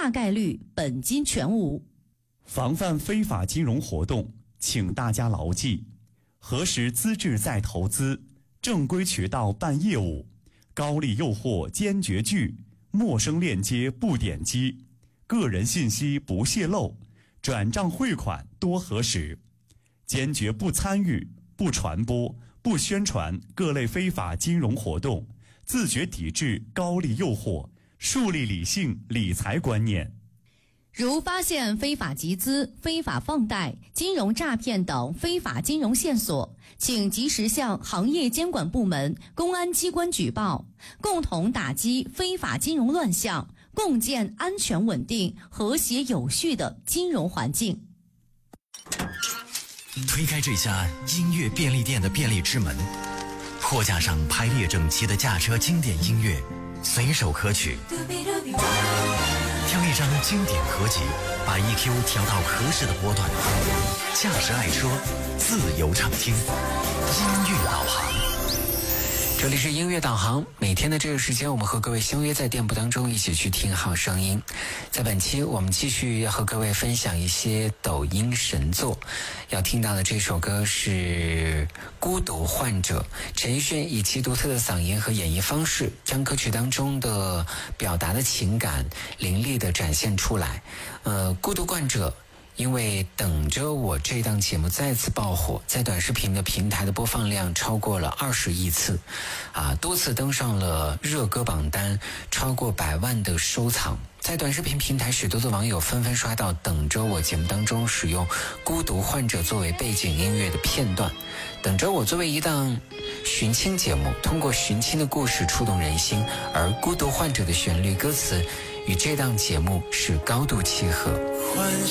大概率本金全无。 防范非法金融活动，请大家牢记：核实资质再投资，正规渠道办业务，高利诱惑坚决拒，陌生链接不点击，个人信息不泄露，转账汇款多核实，坚决不参与、不传播、不宣传各类非法金融活动，自觉抵制高利诱惑，树立理性理财观念。 如发现非法集资、非法放贷、金融诈骗等非法金融线索，请及时向行业监管部门、公安机关举报，共同打击非法金融乱象，共建安全稳定、和谐有序的金融环境。 推开这家音乐便利店的便利之门，货架上排列整齐的驾车经典音乐，随手可取。挑一张经典合集，把 EQ 调到合适的波段，驾驶爱车，自由畅听，音乐导航。 这里是音乐导航，每天的这个时间，我们和各位相约在店铺当中，一起去听好声音。在本期，我们继续要和各位分享一些抖音神作。要听到的这首歌是《孤独患者》，陈奕迅以其独特的嗓音和演绎方式，将歌曲当中的表达的情感凌厉地展现出来。孤独患者因为等着我这档节目再次爆火，在短视频的平台的播放量超过了20亿次，多次登上了热歌榜单，超过100万的收藏。在短视频平台，许多的网友纷纷刷到等着我节目当中使用孤独患者作为背景音乐的片段。等着我作为一档寻亲节目，通过寻亲的故事触动人心，而孤独患者的旋律歌词与这档节目是高度契合。 幻